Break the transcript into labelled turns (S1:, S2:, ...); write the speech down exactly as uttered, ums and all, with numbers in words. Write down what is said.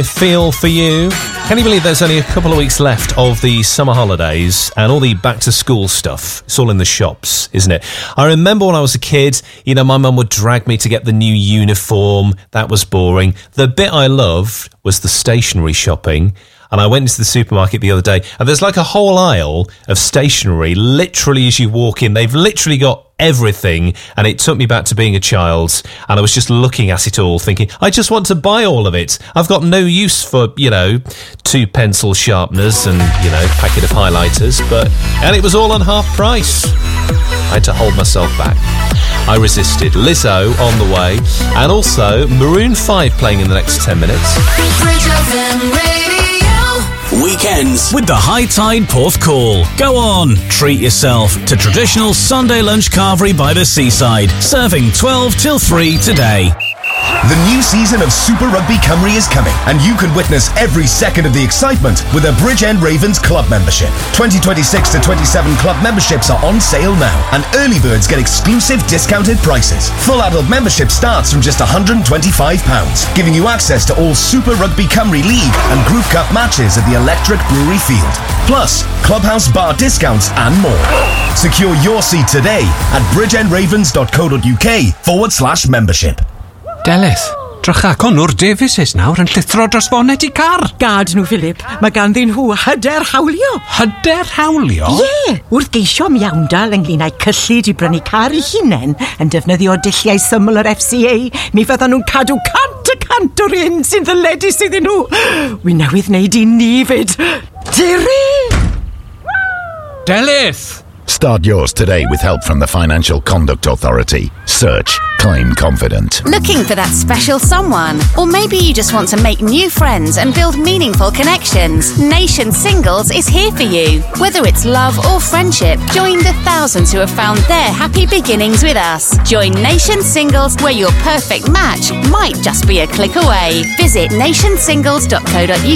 S1: Feel for you. Can you believe there's only a couple of weeks left of the summer holidays and all the back to school stuff? It's all in the shops, isn't it? I remember when I was a kid, you know, my mum would drag me to get the new uniform. That was boring. The bit I loved was the stationery shopping. And I went into the supermarket the other day, and there's like a whole aisle of stationery, literally as you walk in. They've literally got everything, and it took me back to being a child, and I was just looking at it all, thinking, I just want to buy all of it. I've got no use for, you know, two pencil sharpeners and, you know, packet of highlighters, but, and it was all on half price. I had to hold myself back. I resisted. Lizzo on the way, and also Maroon five playing in the next ten minutes.
S2: Weekends with the High Tide Porthcawl. Go on, treat yourself to traditional Sunday lunch carvery by the seaside, serving twelve till three today.
S3: The new season of Super Rugby Cymru is coming, and you can witness every second of the excitement with a Bridgend Ravens club membership. twenty twenty-six to twenty-seven club memberships are on sale now, and early birds get exclusive discounted prices. Full adult membership starts from just one hundred twenty-five pounds, giving you access to all Super Rugby Cymru League and Group Cup matches at the Electric Brewery Field. Plus, clubhouse bar discounts and more. Secure your seat today at bridgendravens.co.uk forward slash membership.
S4: Delith, drycha Conwr Davies is nawr yn llithro dros fonet i car.
S5: Gad nhw, Philip. Mae ganddyn nhw hyder hawlio.
S4: Hyder hawlio?
S5: Ie, yeah. Wrth geisio miawndal ynglyn â'i cyllid i brynu car i hunain yn defnyddio dulliau syml yr F C A, mi fyddan nhw'n cadw cant y cant o'r hyn sy'n ddyledus iddyn nhw. Wi newydd wneud i ni fyd. Tiri!
S4: Delith!
S6: Start yours today with help from the Financial Conduct Authority. Search Claim Confident.
S7: Looking for that special someone? Or maybe you just want to make new friends and build meaningful connections? Nation Singles is here for you. Whether it's love or friendship, join the thousands who have found their happy beginnings with us. Join Nation Singles, where your perfect match might just be a click away. Visit nation singles dot co dot uk